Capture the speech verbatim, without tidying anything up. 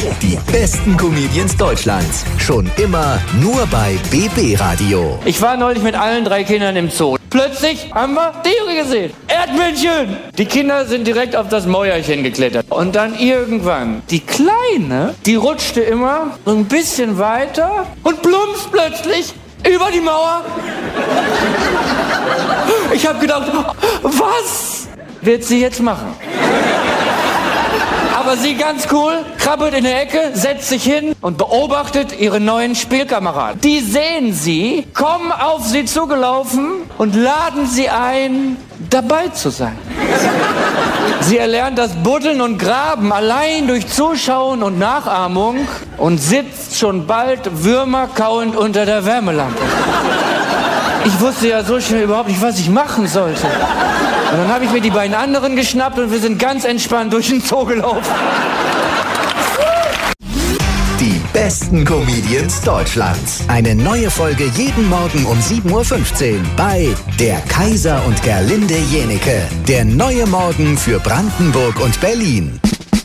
Die besten Comedians Deutschlands. Schon immer nur bei B B Radio. Ich war neulich mit allen drei Kindern im Zoo. Plötzlich haben wir Tiere gesehen. Erdmännchen. Die Kinder sind direkt auf das Mäuerchen geklettert. Und dann irgendwann, die Kleine, die rutschte immer so ein bisschen weiter und plumpst plötzlich über die Mauer. Ich habe gedacht, was wird sie jetzt machen? Aber sie ganz cool, krabbelt in der Ecke, setzt sich hin und beobachtet ihre neuen Spielkameraden. Die sehen sie, kommen auf sie zugelaufen und laden sie ein, dabei zu sein. Sie erlernt das Buddeln und Graben allein durch Zuschauen und Nachahmung und sitzt schon bald würmerkauend unter der Wärmelampe. Ich wusste ja so schnell überhaupt nicht, was ich machen sollte. Und dann habe ich mir die beiden anderen geschnappt und wir sind ganz entspannt durch den Zoo gelaufen. Die besten Comedians Deutschlands. Eine neue Folge jeden Morgen um sieben Uhr fünfzehn bei Der Kaiser und Gerlinde Jenieke. Der neue Morgen für Brandenburg und Berlin.